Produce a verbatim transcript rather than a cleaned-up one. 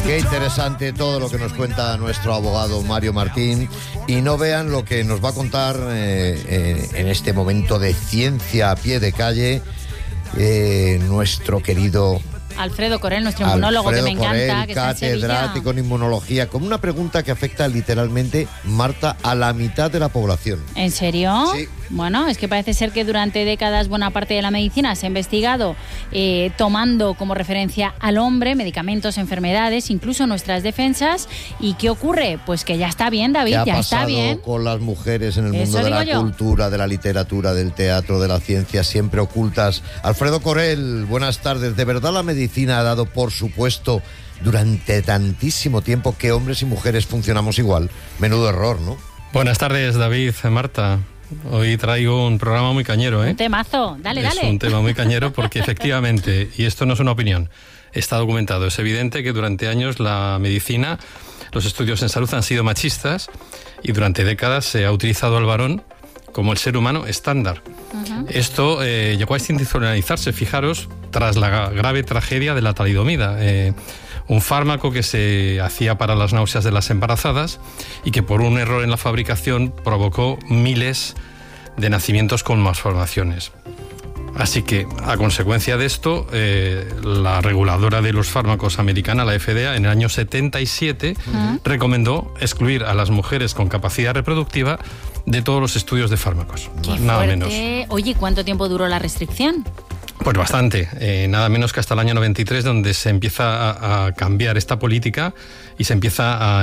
Qué interesante todo lo que nos cuenta nuestro abogado Mario Martín. Y no vean lo que nos va a contar eh, eh, en este momento de ciencia a pie de calle eh, nuestro querido Alfredo Corel, nuestro inmunólogo, Alfredo que me Corel, encanta, que está en Sevilla. catedrático en inmunología, con una pregunta que afecta literalmente, Marta, a la mitad de la población. ¿En serio? Sí. Bueno, es que parece ser que durante décadas buena parte de la medicina se ha investigado eh, tomando como referencia al hombre, medicamentos, enfermedades, incluso nuestras defensas. ¿Y qué ocurre? Pues que ya está bien, David, ¿Qué ya ha está bien. pasado con las mujeres en el Eso mundo de la digo yo. cultura, de la literatura, del teatro, de la ciencia, siempre ocultas? Alfredo Corel, buenas tardes. ¿De verdad la medicina ha dado por supuesto durante tantísimo tiempo que hombres y mujeres funcionamos igual? Menudo error, ¿no? Buenas tardes, David, Marta. Hoy traigo un programa muy cañero, ¿eh? Un temazo, dale, es dale. un tema muy cañero porque efectivamente, y esto no es una opinión, está documentado, es evidente que durante años la medicina, los estudios en salud han sido machistas y durante décadas se ha utilizado al varón como el ser humano estándar. Uh-huh. Esto eh, llegó a institucionalizarse, fijaros, tras la grave tragedia de la talidomida, eh, un fármaco que se hacía para las náuseas de las embarazadas y que por un error en la fabricación provocó miles de nacimientos con malformaciones. Así que, a consecuencia de esto, eh, la reguladora de los fármacos americana, la F D A, en el año setenta y siete, uh-huh. recomendó excluir a las mujeres con capacidad reproductiva de todos los estudios de fármacos. Qué nada fuerte. menos. Oye, ¿cuánto tiempo duró la restricción? Pues bastante, eh, nada menos que hasta el año noventa y tres, donde se empieza a, a cambiar esta política y se empieza a